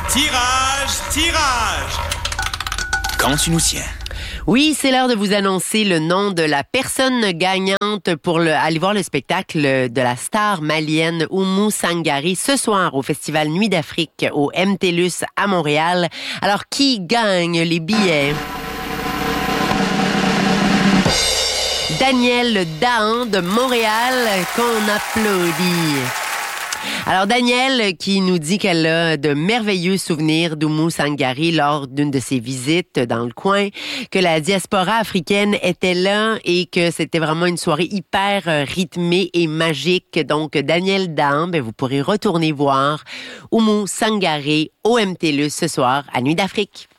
Tirage! Quand tu nous tiens. Oui, c'est l'heure de vous annoncer le nom de la personne gagnante pour aller voir le spectacle de la star malienne Oumou Sangaré ce soir au Festival Nuit d'Afrique au MTLUS à Montréal. Alors, qui gagne les billets? Daniel Dahan de Montréal, qu'on applaudit. Alors, Danielle qui nous dit qu'elle a de merveilleux souvenirs d'Oumou Sangaré lors d'une de ses visites dans le coin, que la diaspora africaine était là et que c'était vraiment une soirée hyper rythmée et magique. Donc, Daniel Dahan, vous pourrez retourner voir Oumou Sangaré au MTLUS ce soir à Nuit d'Afrique.